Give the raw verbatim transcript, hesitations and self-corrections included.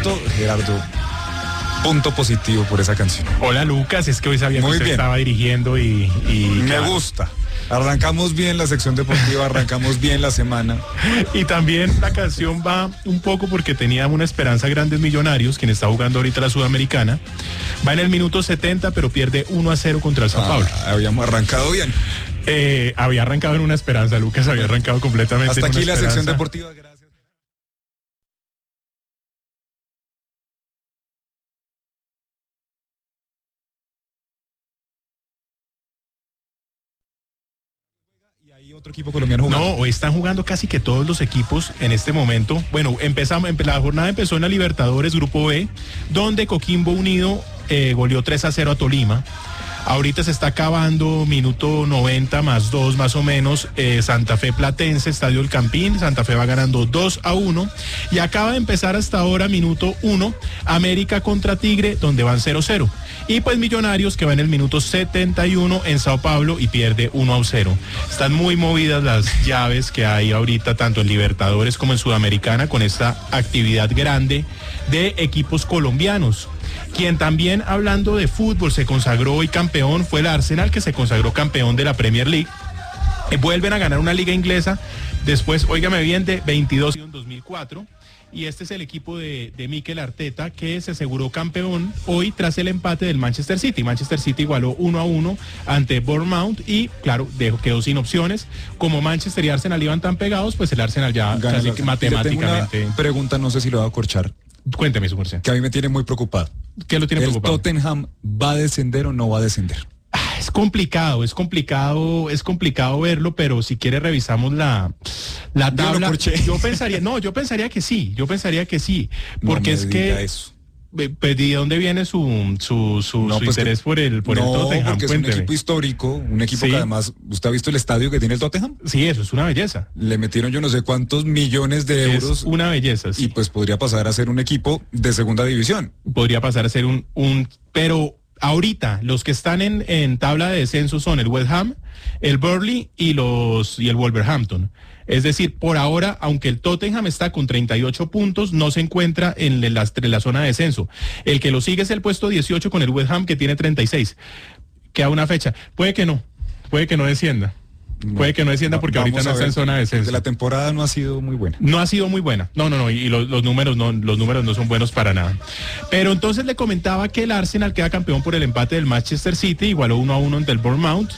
punto, Gerardo, punto positivo por esa canción. Hola Lucas, es que hoy sabía Muy que usted bien. estaba dirigiendo y... y Me claro. gusta. Arrancamos bien la sección deportiva, arrancamos bien la semana. Y también la canción va un poco porque teníamos una esperanza Grandes Millonarios, quien está jugando ahorita la Sudamericana. Va en el minuto setenta, pero pierde uno a cero contra el Sao Paulo. Ah, habíamos arrancado bien. Eh, había arrancado en una esperanza, Lucas, había arrancado completamente Hasta en una aquí la esperanza. sección deportiva. Gracias. Y hay otro equipo colombiano jugando. No, hoy están jugando casi que todos los equipos en este momento. Bueno, empezamos, la jornada empezó en la Libertadores Grupo B, donde Coquimbo Unido eh, goleó tres a cero a Tolima. Ahorita se está acabando, minuto noventa más dos más o menos, eh, Santa Fe Platense, Estadio El Campín. Santa Fe va ganando dos a uno. Y acaba de empezar hasta ahora, minuto uno, América contra Tigre, donde van cero cero. Y pues Millonarios, que va en el minuto setenta y uno en Sao Paulo y pierde uno a cero. Están muy movidas las llaves que hay ahorita, tanto en Libertadores como en Sudamericana, con esta actividad grande de equipos colombianos. Quien también, hablando de fútbol, se consagró hoy campeón fue el Arsenal, que se consagró campeón de la Premier League. Eh, vuelven a ganar una liga inglesa después, óigame bien, de veintidós en dos mil cuatro. Y este es el equipo de, de Mikel Arteta, que se aseguró campeón hoy tras el empate del Manchester City. Manchester City igualó uno a uno ante Bournemouth y, claro, dejó, quedó sin opciones. Como Manchester y Arsenal iban tan pegados, pues el Arsenal ya Gana casi la- que matemáticamente... Tengo una pregunta, no sé si lo va a corchar, Cuénteme, su merced. que a mí me tiene muy preocupado. ¿Qué lo tiene ¿El preocupado? Tottenham va a descender o no va a descender? Ah, Es complicado, es complicado, es complicado verlo, pero si quiere revisamos la, la Yo lo tabla. corché. Yo pensaría, no, yo pensaría que sí, yo pensaría que sí, No porque me es diga que, eso. eh, pues, ¿de dónde viene su, su, su, No, su pues interés que- por el, por no, el Tottenham? porque es un Cuénteme. equipo histórico, un equipo Sí. que además, ¿usted ha visto el estadio que tiene el Tottenham? Sí, eso es una belleza. Le metieron yo no sé cuántos millones de euros Es una belleza, sí. y pues podría pasar a ser un equipo de segunda división. Podría pasar a ser un, un, pero ahorita los que están en, en tabla de descenso son el West Ham, el Burnley y los y el Wolverhampton. Es decir, por ahora, aunque el Tottenham está con treinta y ocho puntos, no se encuentra en la, en la zona de descenso. El que lo sigue es el puesto dieciocho con el West Ham, que tiene treinta y seis. Queda una fecha. Puede que no, puede que no descienda. Puede que no descienda porque ahorita Vamos no a está ver, en zona de descenso. La temporada no ha sido muy buena. No ha sido muy buena. No, no, no. Y los, los números no, los números no son buenos para nada. Pero entonces le comentaba que el Arsenal queda campeón por el empate del Manchester City, igualó uno a uno ante el Bournemouth.